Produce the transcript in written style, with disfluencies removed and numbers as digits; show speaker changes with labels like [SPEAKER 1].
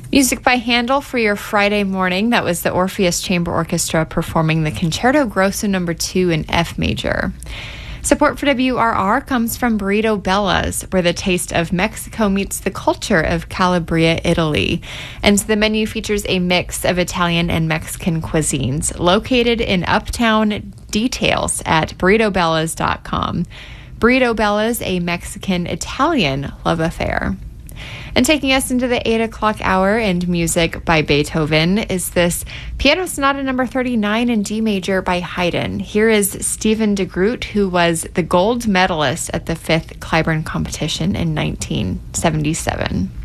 [SPEAKER 1] Music by Handel for your Friday morning. That was the Orpheus Chamber Orchestra performing the Concerto Grosso No. 2 in F major. Support for WRR comes from Burrito Bella's, where the taste of Mexico meets the culture of Calabria, Italy. And the menu features a mix of Italian and Mexican cuisines, located in Uptown. Details at burritobellas.com. Burrito Bella's, a Mexican-Italian love affair. And taking us into the 8 o'clock hour and music by Beethoven is this Piano Sonata number 39 in D major by Haydn. Here is Stephen de Groot, who was the gold medalist at the 5th Clyburn competition in 1977.